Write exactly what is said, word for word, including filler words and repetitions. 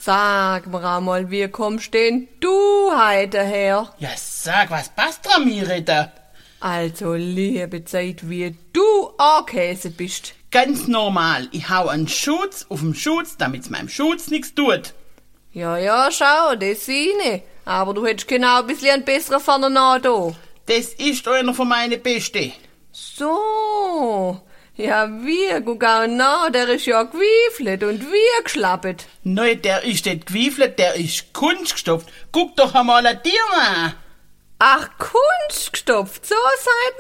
Sag mir einmal, wie kommst denn du heute her? Ja, sag, was passt dran, mir Ritter? Also, liebe Zeit, wie du angekäset bist. Ganz normal. Ich hau einen Schutz auf den Schutz, damit's meinem Schutz nichts tut. Ja, ja, schau, das sehe ich. Aber du hättest genau ein bisschen einen besseren vorne da. Das ist einer von meinen Beste. So. Ja, wie, guck auch nach, der ist ja gewiefelt und wie geschlappet. Nein, der ist nicht gewiefelt, der ist kunstgestopft. Guck doch einmal an dir an. Ach, kunstgestopft, so sagt